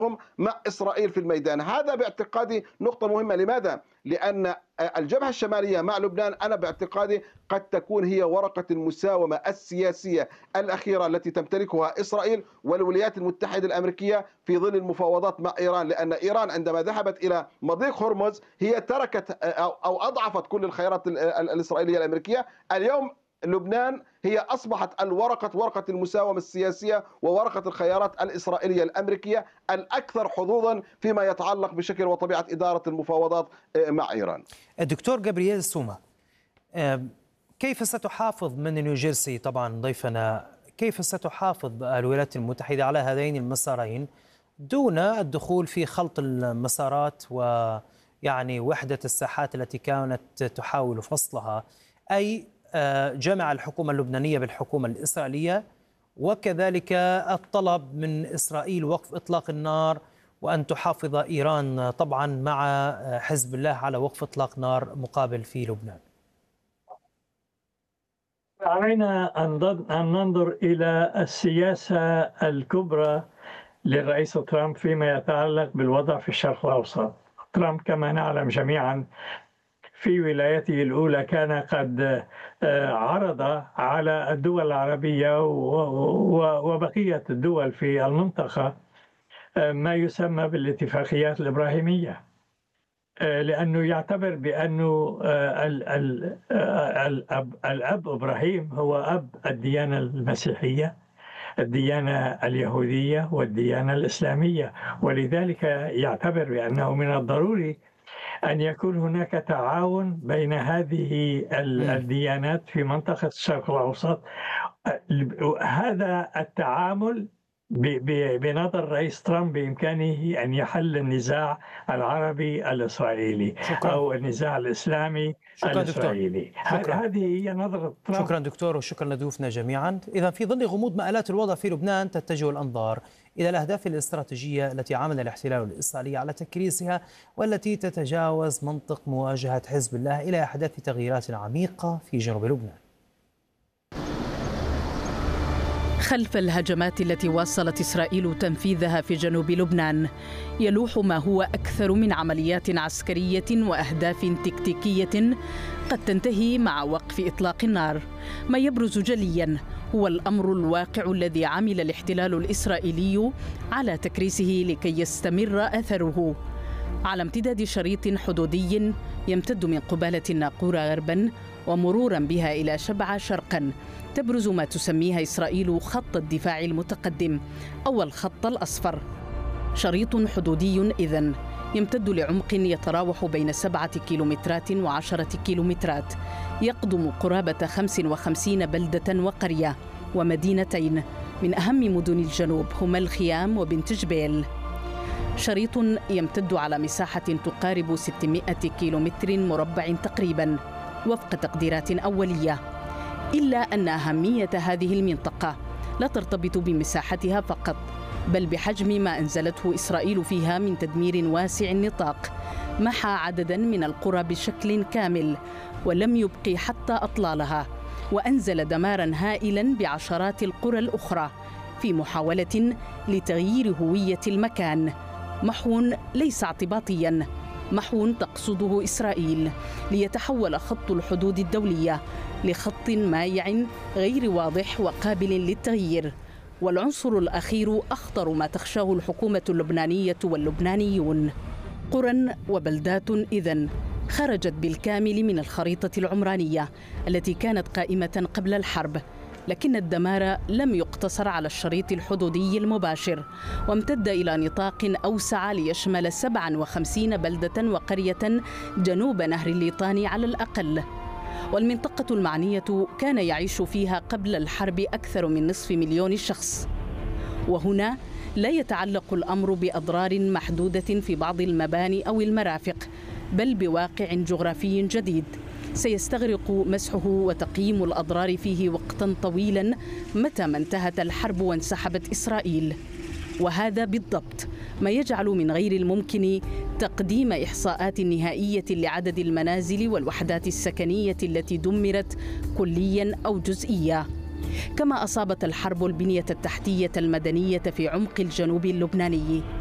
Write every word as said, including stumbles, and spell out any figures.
التحكم مع إسرائيل في الميدان. هذا باعتقادي نقطة مهمة. لماذا؟ لأن الجبهة الشمالية مع لبنان أنا باعتقادي قد تكون هي ورقة المساومة السياسية الأخيرة التي تمتلكها إسرائيل والولايات المتحدة الأمريكية في ظل المفاوضات مع إيران، لأن إيران عندما ذهبت إلى مضيق هرمز هي تركت أو أضعفت كل الخيارات الإسرائيلية الأمريكية. اليوم لبنان هي أصبحت الورقة ورقة المساومة السياسية وورقة الخيارات الإسرائيلية الأمريكية الأكثر حظوظا فيما يتعلق بشكل وطبيعة إدارة المفاوضات مع إيران. الدكتور جابرييل سوما، كيف ستحافظ من نيوجيرسي طبعا ضيفنا، كيف ستحافظ الولايات المتحدة على هذين المسارين دون الدخول في خلط المسارات ويعني وحدة الساحات التي كانت تحاول فصلها، أي جمع الحكومة اللبنانية بالحكومة الإسرائيلية، وكذلك الطلب من إسرائيل وقف إطلاق النار وأن تحافظ إيران طبعا مع حزب الله على وقف إطلاق نار مقابل في لبنان؟ علينا أن ننظر إلى السياسة الكبرى للرئيس ترامب فيما يتعلق بالوضع في الشرق الأوسط. ترامب كما نعلم جميعا في ولايته الأولى كان قد عرض على الدول العربية وبقية الدول في المنطقة ما يسمى بالاتفاقيات الإبراهيمية، لأنه يعتبر بأنه الأب, الأب إبراهيم هو أب الديانة المسيحية، الديانة اليهودية والديانة الإسلامية، ولذلك يعتبر بأنه من الضروري أن يكون هناك تعاون بين هذه الديانات في منطقة الشرق الأوسط. هذا التعامل بنظر الرئيس ترامب بإمكانه أن يحل النزاع العربي الإسرائيلي شكرا. أو النزاع الإسلامي شكرا الإسرائيلي. هذه هي نظرة ترامب. شكرا دكتور، وشكرا لضيوفنا جميعا. إذا في ظل غموض مآلات الوضع في لبنان تتجه الأنظار إلى الأهداف الاستراتيجية التي عمل الاحتلال الإسرائيلي على تكريسها، والتي تتجاوز منطق مواجهة حزب الله إلى إحداث تغييرات عميقة في جنوب لبنان. خلف الهجمات التي واصلت إسرائيل تنفيذها في جنوب لبنان يلوح ما هو أكثر من عمليات عسكرية وأهداف تكتيكية قد تنتهي مع وقف إطلاق النار. ما يبرز جليا هو الأمر الواقع الذي عمل الاحتلال الإسرائيلي على تكريسه لكي يستمر أثره على امتداد شريط حدودي يمتد من قبالة الناقورة غربا ومرورا بها إلى شبعة شرقا. تبرز ما تسميها إسرائيل خط الدفاع المتقدم أو الخط الأصفر، شريط حدودي إذن يمتد لعمق يتراوح بين سبعة كيلومترات وعشرة كيلومترات، يقضم قرابة خمس وخمسين بلدة وقرية ومدينتين من أهم مدن الجنوب هما الخيام وبنت جبيل. شريط يمتد على مساحة تقارب ستمائة كيلومتر مربع تقريبا وفق تقديرات أولية، إلا أن أهمية هذه المنطقة لا ترتبط بمساحتها فقط، بل بحجم ما أنزلته إسرائيل فيها من تدمير واسع النطاق. محى عددا من القرى بشكل كامل ولم يبقي حتى أطلالها، وأنزل دمارا هائلا بعشرات القرى الأخرى في محاولة لتغيير هوية المكان. محو ليس اعتباطيا، محو تقصده إسرائيل ليتحول خط الحدود الدولية لخط مايع غير واضح وقابل للتغيير. والعنصر الأخير أخطر ما تخشاه الحكومة اللبنانية واللبنانيون. قرى وبلدات إذن خرجت بالكامل من الخريطة العمرانية التي كانت قائمة قبل الحرب، لكن الدمار لم يقتصر على الشريط الحدودي المباشر، وامتد إلى نطاق أوسع ليشمل سبعة وخمسين بلدة وقرية جنوب نهر الليطاني على الأقل. والمنطقة المعنية كان يعيش فيها قبل الحرب أكثر من نصف مليون شخص. وهنا لا يتعلق الأمر بأضرار محدودة في بعض المباني أو المرافق، بل بواقع جغرافي جديد سيستغرق مسحه وتقييم الأضرار فيه وقتا طويلا متى ما انتهت الحرب وانسحبت إسرائيل. وهذا بالضبط ما يجعل من غير الممكن تقديم إحصاءات نهائية لعدد المنازل والوحدات السكنية التي دمرت كليا أو جزئيا. كما أصابت الحرب البنية التحتية المدنية في عمق الجنوب اللبناني،